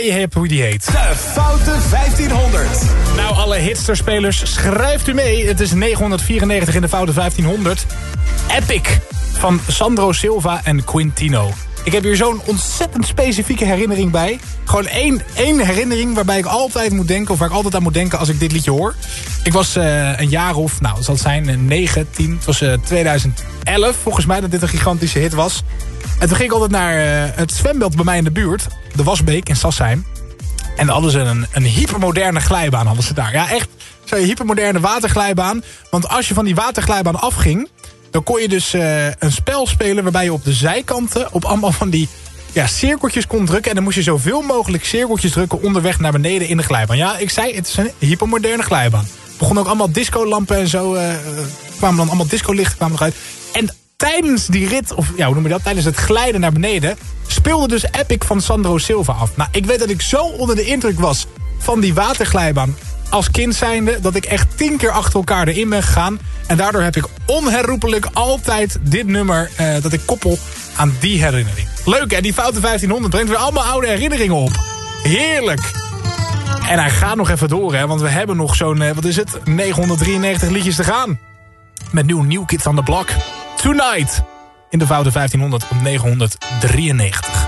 Je hebt hoe die heet. De Foute 1500. Nou, alle hitsterspelers, schrijft u mee. Het is 994 in de Foute 1500. Epic van Sandro Silva en Quintino. Ik heb hier zo'n ontzettend specifieke herinnering bij. Gewoon één herinnering waarbij ik altijd moet denken... of waar ik altijd aan moet denken als ik dit liedje hoor. Ik was een jaar of, nou, zal het zijn, 9, 10. Het was 2011 volgens mij dat dit een gigantische hit was. En toen ging ik altijd naar het zwembad bij mij in de buurt. De Wasbeek in Sassheim. En dan hadden ze een hypermoderne glijbaan hadden ze daar. Ja, echt zo'n hypermoderne waterglijbaan. Want als je van die waterglijbaan afging... dan kon je dus een spel spelen waarbij je op de zijkanten... op allemaal van die cirkeltjes kon drukken. En dan moest je zoveel mogelijk cirkeltjes drukken... onderweg naar beneden in de glijbaan. Ja, ik zei, het is een hypermoderne glijbaan. Er begonnen ook allemaal discolampen en zo. Kwamen dan allemaal discolichten kwamen eruit. En tijdens die rit, of ja, hoe noem je dat? Tijdens het glijden naar beneden... speelde dus Epic van Sandro Silva af. Nou, ik weet dat ik zo onder de indruk was van die waterglijbaan... als kind zijnde, dat ik echt 10 keer achter elkaar erin ben gegaan. En daardoor heb ik onherroepelijk altijd dit nummer... dat ik koppel aan die herinnering. Leuk hè, die Foute 1500 brengt weer allemaal oude herinneringen op. Heerlijk. En hij gaat nog even door hè, want we hebben nog zo'n, 993 liedjes te gaan. Met New Kids on the Block. Tonight. In de Foute 1500 op 993.